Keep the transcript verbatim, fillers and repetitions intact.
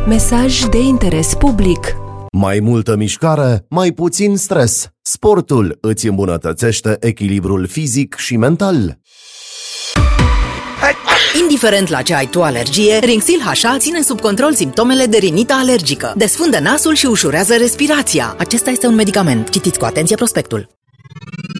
Mesaj de interes public. Mai multă mișcare, mai puțin stres. Sportul îți îmbunătățește echilibrul fizic și mental. Indiferent la ce ai tu alergie, Rinxil H A ține sub control simptomele de rinită alergică. Desfundă nasul și ușurează respirația. Acesta este un medicament. Citiți cu atenție prospectul.